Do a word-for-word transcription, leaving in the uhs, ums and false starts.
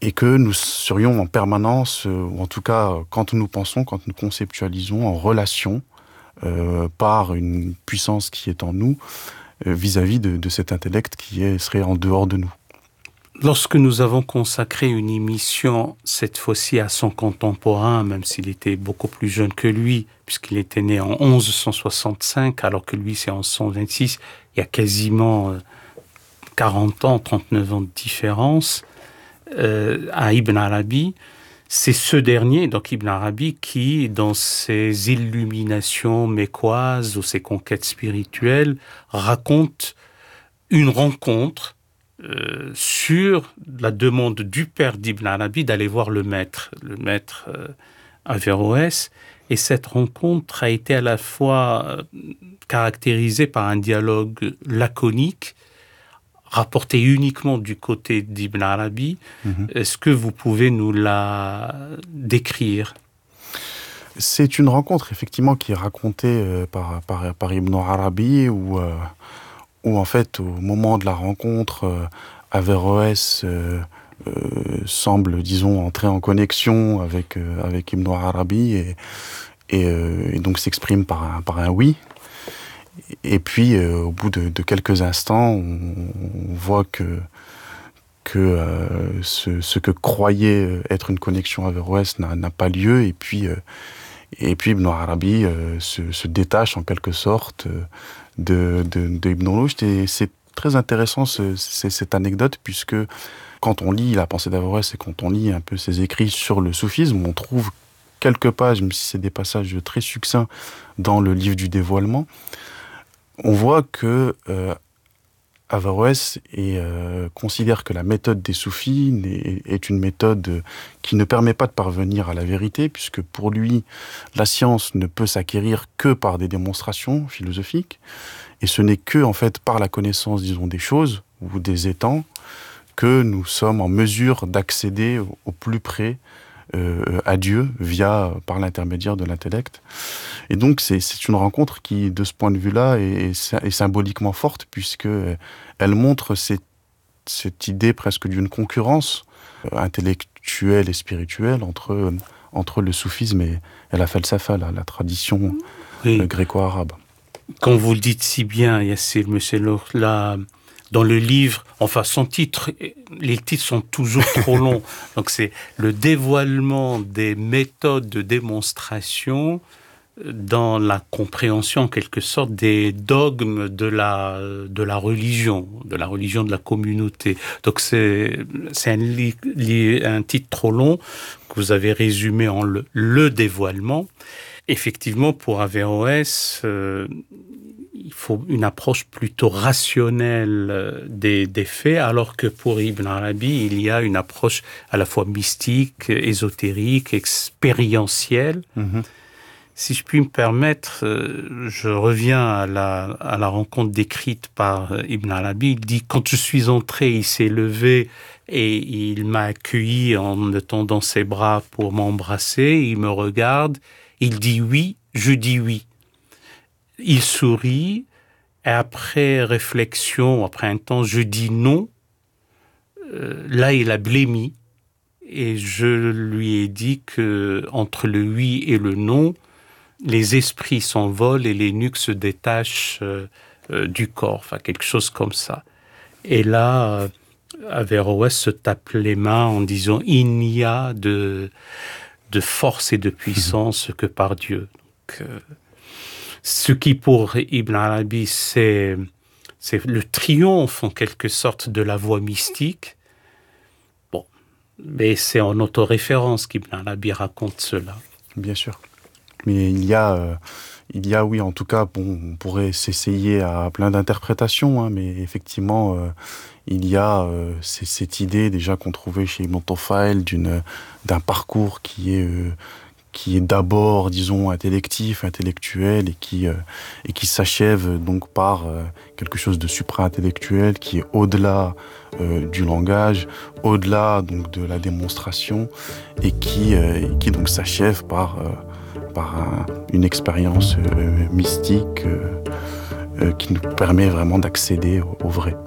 et que nous serions en permanence, euh, ou en tout cas quand nous pensons, quand nous conceptualisons, en relation euh, par une puissance qui est en nous euh, vis-à-vis de, de cet intellect qui est, serait en dehors de nous. Lorsque nous avons consacré une émission, cette fois-ci à son contemporain, même s'il était beaucoup plus jeune que lui, puisqu'il était né en onze cent soixante-cinq, alors que lui c'est en onze cent vingt-six, il y a quasiment quarante ans, trente-neuf ans de différence, euh, à Ibn Arabi, c'est ce dernier, donc Ibn Arabi, qui, dans ses illuminations mécoises ou ses conquêtes spirituelles, raconte une rencontre Euh, sur la demande du père d'Ibn Arabi d'aller voir le maître, le maître euh, Averroès. Et cette rencontre a été à la fois euh, caractérisée par un dialogue laconique, rapporté uniquement du côté d'Ibn Arabi. Mm-hmm. Est-ce que vous pouvez nous la décrire ? C'est une rencontre, effectivement, qui est racontée euh, par, par, par Ibn Arabi, où... Euh... où en fait, au moment de la rencontre, euh, Averroès euh, euh, semble, disons, entrer en connexion avec, euh, avec Ibn Arabi et, et, euh, et donc s'exprime par un, par un oui. Et puis, euh, au bout de, de quelques instants, on, on voit que, que euh, ce, ce que croyait être une connexion Averroès n'a, n'a pas lieu. Et puis, euh, et puis Ibn Arabi euh, se, se détache en quelque sorte euh, de, de, de Ibn Rushd. Et c'est très intéressant ce, c'est, cette anecdote, puisque quand on lit la pensée d'Averroès et quand on lit un peu ses écrits sur le soufisme, on trouve quelques pages, même si c'est des passages très succincts dans le livre du dévoilement, on voit que euh, Averroès est, euh, considère que la méthode des soufis est, est une méthode qui ne permet pas de parvenir à la vérité, puisque pour lui, la science ne peut s'acquérir que par des démonstrations philosophiques, et ce n'est que, en fait, par la connaissance, disons, des choses, ou des étangs, que nous sommes en mesure d'accéder au, au plus près euh, à Dieu, via, par l'intermédiaire de l'intellect. Et donc, c'est, c'est une rencontre qui, de ce point de vue-là, est, est, est symboliquement forte, puisque elle montre cette, cette idée presque d'une concurrence intellectuelle et spirituelle entre, entre le soufisme et, et la falsafa, la, la tradition oui. euh, gréco-arabe. Quand vous le dites si bien, Yassir Monsieur là, dans le livre, enfin son titre, les titres sont toujours trop longs, donc c'est le dévoilement des méthodes de démonstration dans la compréhension, en quelque sorte, des dogmes de la, de la religion, de la religion de la communauté. Donc c'est, c'est un, li, li, un titre trop long que vous avez résumé en le, le dévoilement. Effectivement, pour Averroès, euh, il faut une approche plutôt rationnelle des, des faits, alors que pour Ibn Arabi, il y a une approche à la fois mystique, ésotérique, expérientielle. Mm-hmm. Si je puis me permettre, je reviens à la, à la rencontre décrite par Ibn Arabi. Il dit « Quand je suis entré, il s'est levé et il m'a accueilli en me tendant ses bras pour m'embrasser. Il me regarde, il dit oui, je dis oui. Il sourit et après réflexion, après un temps, je dis non. Euh, là, il a blêmi et je lui ai dit que entre le oui et le non, les esprits s'envolent et les nuques se détachent euh, euh, du corps, enfin quelque chose comme ça. Et là, euh, Averroès se tape les mains en disant « Il n'y a de, de force et de puissance que par Dieu. » Donc, euh, ce qui pour Ibn Arabi, c'est, c'est le triomphe en quelque sorte de la voie mystique. Bon, mais c'est en autoréférence qu'Ibn Arabi raconte cela. Bien sûr. Mais il y a, euh, il y a, oui, en tout cas, bon, on pourrait s'essayer à plein d'interprétations, hein, mais effectivement, euh, il y a euh, c'est, cette idée déjà qu'on trouvait chez Ibn Tufayl d'une, d'un parcours qui est, euh, qui est d'abord, disons, intellectif, intellectuel, et qui, euh, et qui s'achève donc par euh, quelque chose de supra-intellectuel, qui est au-delà euh, du langage, au-delà donc de la démonstration, et qui, euh, et qui donc s'achève par... Euh, par un, une expérience euh, mystique euh, euh, qui nous permet vraiment d'accéder au, au vrai.